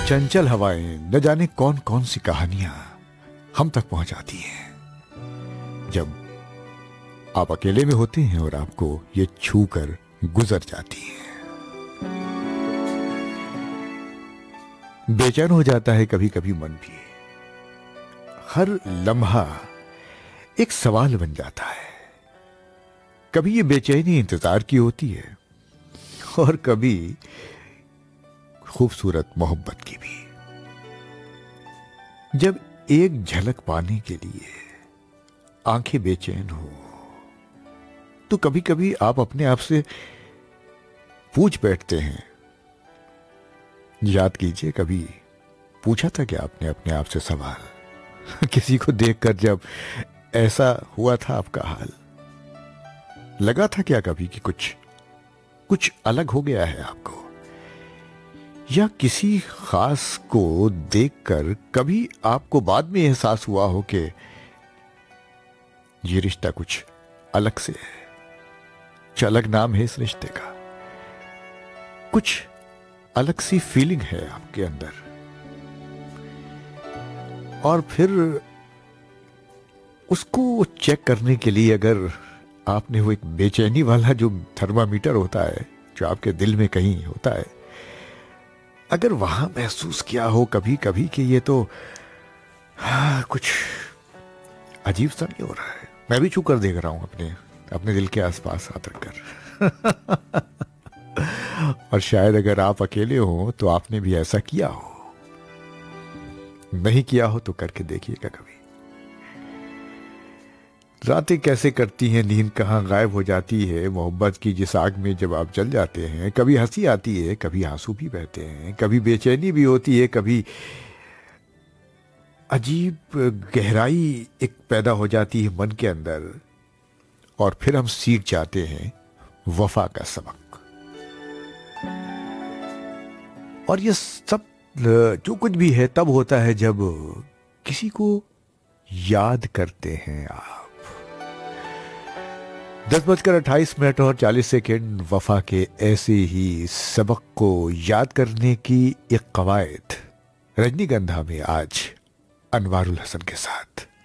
चंचल हवाएं न जाने कौन कौन सी कहानियां हम तक पहुंचाती हैं जब आप अकेले में होते हैं और आपको ये छू कर गुजर जाती हैं। बेचैन हो जाता है कभी कभी मन भी। हर लम्हा एक सवाल बन जाता है। कभी ये बेचैनी इंतजार की होती है और कभी खूबसूरत मोहब्बत की भी। जब एक झलक पाने के लिए आंखें बेचैन हो तो कभी कभी आप अपने आप से पूछ बैठते हैं, याद कीजिए कभी पूछा था क्या आपने अपने आप से सवाल किसी को देखकर जब ऐसा हुआ था आपका हाल? लगा था क्या कभी कि कुछ अलग हो गया है आपको? या किसी खास को देखकर कभी आपको बाद में एहसास हुआ हो कि ये रिश्ता कुछ अलग से है, कुछ अलग नाम है इस रिश्ते का, कुछ अलग सी फीलिंग है आपके अंदर? और फिर उसको चेक करने के लिए अगर आपने वो एक बेचैनी वाला जो थर्मामीटर होता है जो आपके दिल में कहीं होता है, अगर वहां महसूस किया हो कभी कभी कि ये तो कुछ अजीब सा नहीं हो रहा है, मैं भी छू कर देख रहा हूं अपने दिल के आसपास हाथ रखकर और शायद अगर आप अकेले हो तो आपने भी ऐसा किया हो। नहीं किया हो तो करके देखिएगा कभी। रातें कैसे करती हैं, नींद कहाँ गायब हो जाती है मोहब्बत की जिस आग में जब आप जल जाते हैं। कभी हंसी आती है, कभी आंसू भी बहते हैं, कभी बेचैनी भी होती है, कभी अजीब गहराई एक पैदा हो जाती है मन के अंदर और फिर हम सीख जाते हैं वफा का सबक। और ये सब जो कुछ भी है तब होता है जब किसी को याद करते हैं आप। 10:28 और 40 वफा के ऐसे ही सबक को याद करने की एक कवायद रजनीगंधा में आज अनवारुल हसन के साथ।